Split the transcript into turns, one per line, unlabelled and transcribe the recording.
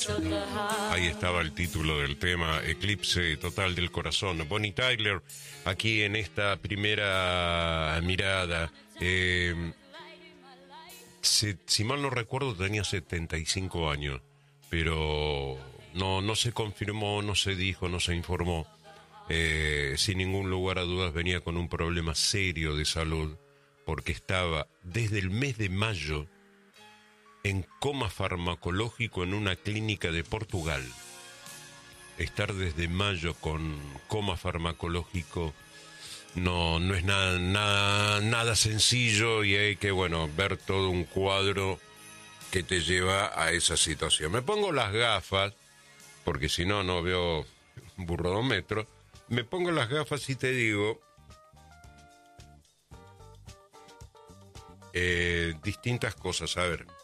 Ahí estaba el título del tema, Eclipse Total del Corazón. Bonnie Tyler, aquí en esta primera mirada. Si mal no recuerdo, tenía 75 años, pero no se confirmó, no se dijo, no se informó. Sin ningún lugar a dudas venía con un problema serio de salud, porque estaba desde el mes de mayo en coma farmacológico en una clínica de Portugal. Estar desde mayo con coma farmacológico no es nada sencillo, y hay que, ver todo un cuadro que te lleva a esa situación. Me pongo las gafas, porque si no veo burrodómetro. Me pongo las gafas y te digo distintas cosas. A ver,